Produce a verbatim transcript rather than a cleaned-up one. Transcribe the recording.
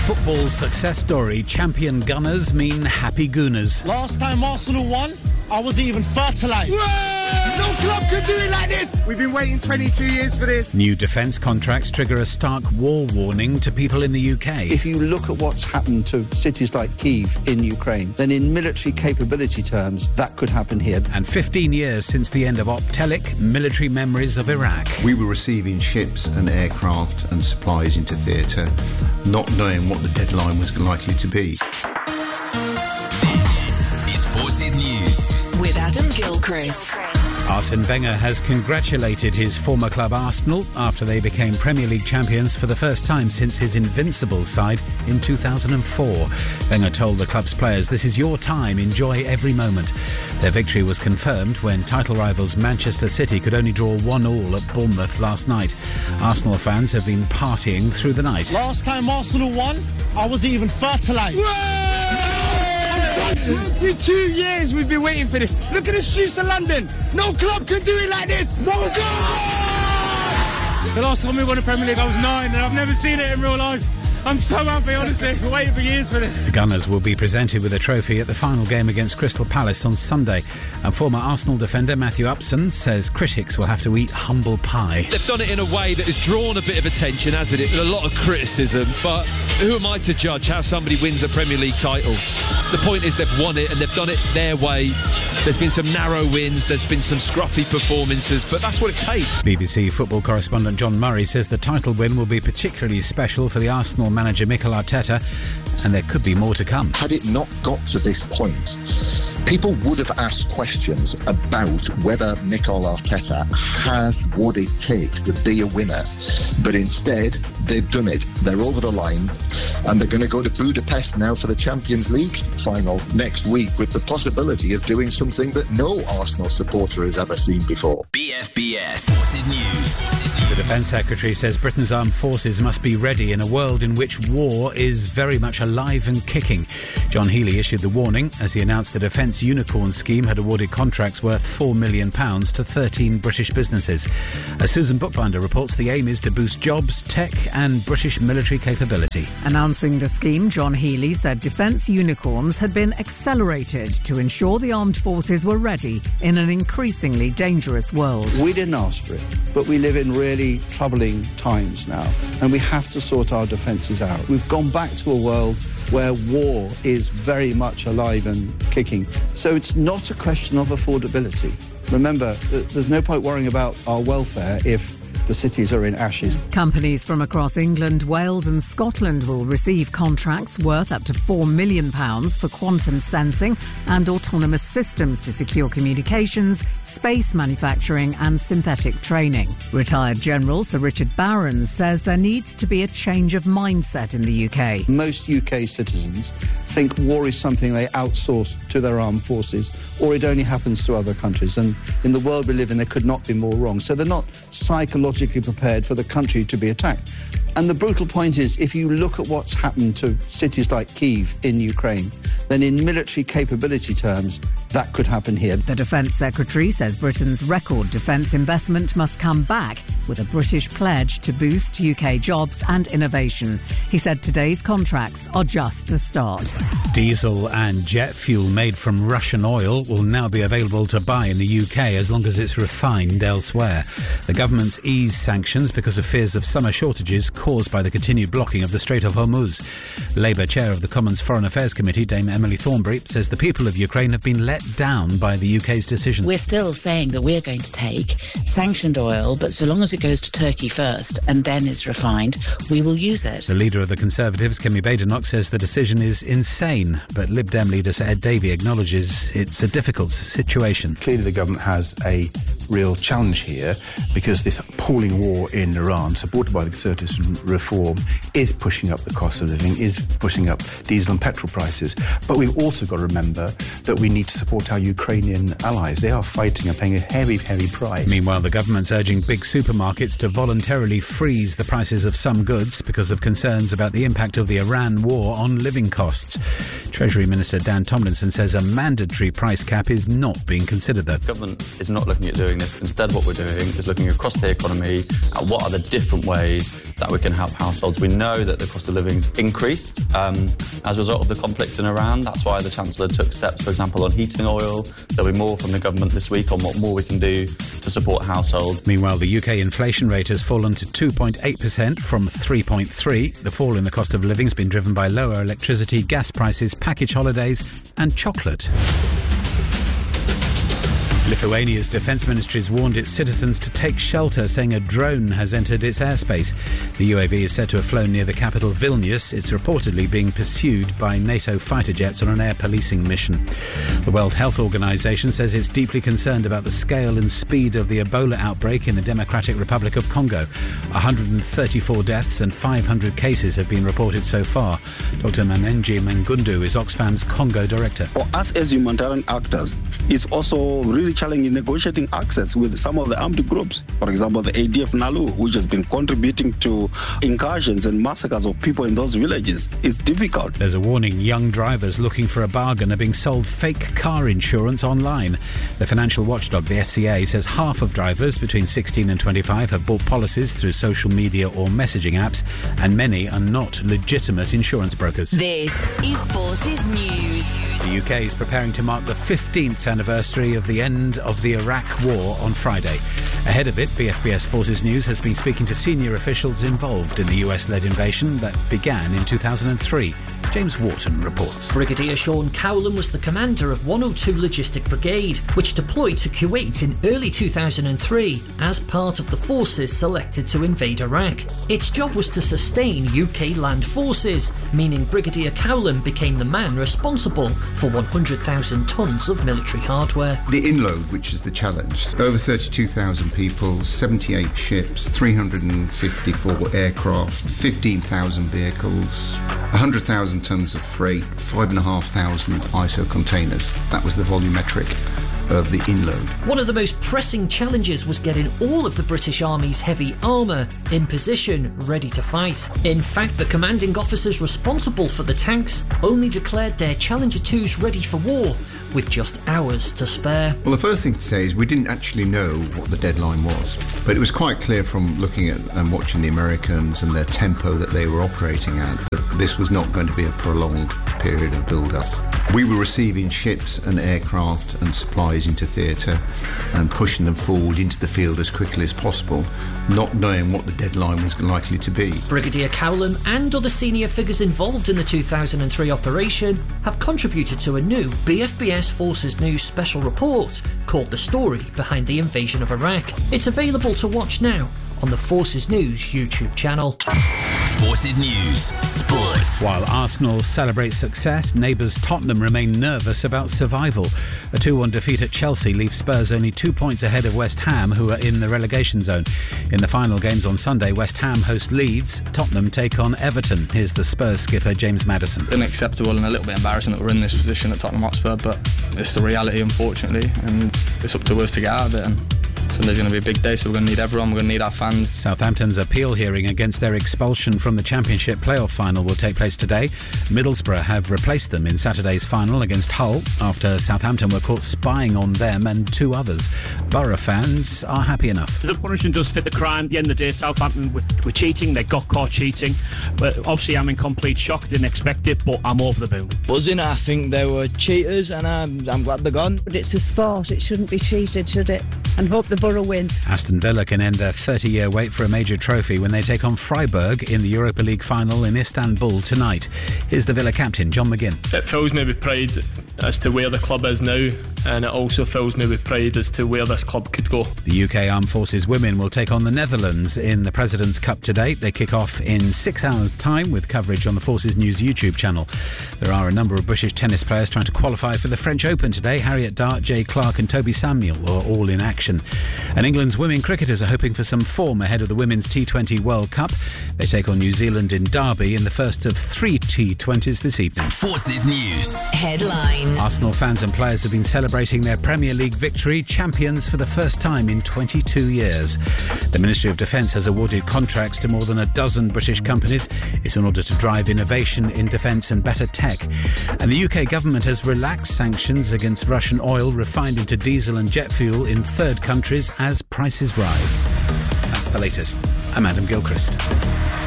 Football success story. Champion Gunners mean happy Gooners. Last time Arsenal won, I wasn't even fertilised. No club could do it like this. We've been waiting twenty-two years for this. New defence contracts trigger a stark war warning to people in the U K. If you look at what's happened to cities like Kyiv in Ukraine, then in military capability terms, that could happen here. And fifteen years since the end of Optelic, military memories of Iraq. We were receiving ships and aircraft and supplies into theatre, not knowing what the deadline was likely to be. This is Forces News with Adam Gilchrist. Arsene Wenger has congratulated his former club Arsenal after they became Premier League champions for the first time since his invincible side in two thousand four. Wenger told the club's players, "This is your time, enjoy every moment." Their victory was confirmed when title rivals Manchester City could only draw one all at Bournemouth last night. Arsenal fans have been partying through the night. Last time Arsenal won, I wasn't even fertilised. twenty-two years we've been waiting for this. Look at the streets of London. No club could do it like this. No club! The last time we won the Premier League I was nine and I've never seen it in real life. I'm so happy, honestly. I've waited for years for this. The Gunners will be presented with a trophy at the final game against Crystal Palace on Sunday. And former Arsenal defender Matthew Upson says critics will have to eat humble pie. They've done it in a way that has drawn a bit of attention, hasn't it? With a lot of criticism. But who am I to judge how somebody wins a Premier League title? The point is they've won it and they've done it their way. There's been some narrow wins, there's been some scruffy performances, but that's what it takes. B B C football correspondent John Murray says the title win will be particularly special for the Arsenal manager Mikel Arteta, and there could be more to come. Had it not got to this point, people would have asked questions about whether Mikel Arteta has what it takes to be a winner. But instead, they've done it. They're over the line, and they're going to go to Budapest now for the Champions League final next week with the possibility of doing something that no Arsenal supporter has ever seen before. B F B S Forces News. The Defence Secretary says Britain's armed forces must be ready in a world in which war is very much alive and kicking. John Healey issued the warning as he announced the Defence Unicorn scheme had awarded contracts worth four million pounds to thirteen British businesses. As Susan Bookbinder reports, the aim is to boost jobs, tech and British military capability. Announcing the scheme, John Healey said Defence Unicorns had been accelerated to ensure the armed forces were ready in an increasingly dangerous world. We didn't ask for it, but we live in really troubling times now, and we have to sort our defences out. We've gone back to a world where war is very much alive and kicking. So it's not a question of affordability. Remember, there's no point worrying about our welfare if the cities are in ashes. Companies from across England, Wales and Scotland will receive contracts worth up to four million pounds for quantum sensing and autonomous systems to secure communications, space manufacturing and synthetic training. Retired General Sir Richard Barron says there needs to be a change of mindset in the U K. Most U K citizens think war is something they outsource to their armed forces, or it only happens to other countries. And in the world we live in, they could not be more wrong. So they're not psychologically prepared for the country to be attacked. And the brutal point is, if you look at what's happened to cities like Kyiv in Ukraine, then in military capability terms, that could happen here. The Defence Secretary says Britain's record defence investment must come back with a British pledge to boost U K jobs and innovation. He said today's contracts are just the start. Diesel and jet fuel made from Russian oil will now be available to buy in the U K as long as it's refined elsewhere. The government's eased sanctions because of fears of summer shortages caused by the continued blocking of the Strait of Hormuz. Labour chair of the Commons Foreign Affairs Committee, Dame Emily Thornberry, says the people of Ukraine have been let down by the U K's decision. We're still saying that we're going to take sanctioned oil, but so long as it goes to Turkey first and then is refined, we will use it. The leader of the Conservatives, Kemi Badenoch, says the decision is insane, but Lib Dem leader Sir Ed Davey acknowledges it's a difficult situation. Clearly the government has a real challenge here because this appalling war in Iran, supported by the Conservatives and Reform, is pushing up the cost of living, is pushing up diesel and petrol prices. But we've also got to remember that we need to support our Ukrainian allies. They are fighting and paying a heavy, heavy price. Meanwhile, the government's urging big supermarkets to voluntarily freeze the prices of some goods because of concerns about the impact of the Iran war on living costs. Treasury Minister Dan Tomlinson says a mandatory price cap is not being considered, though. The government is not looking at doing this. Instead, what we're doing is looking across the economy at what are the different ways that we can help households. We know that the cost of living's increased um, as a result of the conflict in Iran. That's why the Chancellor took steps, for example, on heating oil. There'll be more from the government this week on what more we can do to support households. Meanwhile, the U K inflation rate has fallen to two point eight percent from three point three. The fall in the cost of living has been driven by lower electricity, gas prices, package holidays and chocolate. Lithuania's defence ministry has warned its citizens to take shelter, saying a drone has entered its airspace. The U A V is said to have flown near the capital Vilnius. It's reportedly being pursued by NATO fighter jets on an air policing mission. The World Health Organization says it's deeply concerned about the scale and speed of the Ebola outbreak in the Democratic Republic of Congo. one hundred thirty-four deaths and five hundred cases have been reported so far. Doctor Manenji Mangundu is Oxfam's Congo director. For us as humanitarian actors, it's also really challenging negotiating access with some of the armed groups. For example, the A D F Nalu, which has been contributing to incursions and massacres of people in those villages. It's difficult. There's a warning: young drivers looking for a bargain are being sold fake car insurance online. The financial watchdog, the F C A, says half of drivers between sixteen and twenty-five have bought policies through social media or messaging apps, and many are not legitimate insurance brokers. This is Forces News. The U K is preparing to mark the fifteenth anniversary of the end of the Iraq War on Friday. Ahead of it, B F B S Forces News has been speaking to senior officials involved in the U S-led invasion that began in two thousand three. James Wharton reports. Brigadier Sean Cowlam was the commander of one oh two Logistic Brigade, which deployed to Kuwait in early two thousand three as part of the forces selected to invade Iraq. Its job was to sustain U K land forces, meaning Brigadier Cowlam became the man responsible for one hundred thousand tonnes of military hardware. The inload, which is the challenge, over thirty-two thousand people, seventy-eight ships, three hundred fifty-four aircraft, fifteen thousand vehicles, one hundred thousand tonnes of freight, five thousand five hundred I S O containers. That was the volumetric of the inload. One of the most pressing challenges was getting all of the British Army's heavy armour in position, ready to fight. In fact, the commanding officers responsible for the tanks only declared their Challenger twos ready for war, with just hours to spare. Well, the first thing to say is we didn't actually know what the deadline was, but it was quite clear from looking at and watching the Americans and their tempo that they were operating at that this was not going to be a prolonged period of build-up. We were receiving ships and aircraft and supplies into theatre and pushing them forward into the field as quickly as possible, not knowing what the deadline was likely to be. Brigadier Cowlam and other senior figures involved in the two thousand three operation have contributed to a new B F B S Forces News special report called The Story Behind the Invasion of Iraq. It's available to watch now on the Forces News YouTube channel. Forces News Sports. While Arsenal celebrate success, neighbours Tottenham remain nervous about survival. A two one defeat at Chelsea leaves Spurs only two points ahead of West Ham, who are in the relegation zone. In the final games on Sunday, West Ham host Leeds, Tottenham take on Everton. Here's the Spurs skipper James Maddison. Unacceptable and a little bit embarrassing that we're in this position at Tottenham Hotspur, but it's the reality, unfortunately, and it's up to us to get out of it. And Sunday's going to be a big day, so we're going to need everyone, we're going to need our fans. Southampton's appeal hearing against their expulsion from the Championship playoff final will take place today. Middlesbrough have replaced them in Saturday's final against Hull after Southampton were caught spying on them and two others. Borough fans are happy enough. The punishment does fit the crime. At the end of the day, Southampton were, were cheating, they got caught cheating. But obviously I'm in complete shock, didn't expect it, but I'm over the moon. Buzzing, I think they were cheaters and I'm, I'm glad they're gone. But it's a sport, it shouldn't be cheated, should it? And hope the Borough win. Aston Villa can end their thirty-year wait for a major trophy when they take on Freiburg in the Europa League final in Istanbul tonight. Here's the Villa captain, John McGinn. It fills me with pride as to where the club is now, and it also fills me with pride as to where this club could go. The U K Armed Forces women will take on the Netherlands in the President's Cup today. They kick off in six hours' time with coverage on the Forces News YouTube channel. There are a number of British tennis players trying to qualify for the French Open today. Harriet Dart, Jay Clark and Toby Samuel are all in action. And England's women cricketers are hoping for some form ahead of the Women's T twenty World Cup. They take on New Zealand in Derby in the first of three T twenties this evening. Forces News Headlines. Arsenal fans and players have been celebrating their Premier League victory, champions for the first time in twenty-two years. The Ministry of Defence has awarded contracts to more than a dozen British companies. It's in order to drive innovation in defence and better tech. And the U K government has relaxed sanctions against Russian oil refined into diesel and jet fuel in third countries as prices rise. That's the latest. I'm Adam Gilchrist.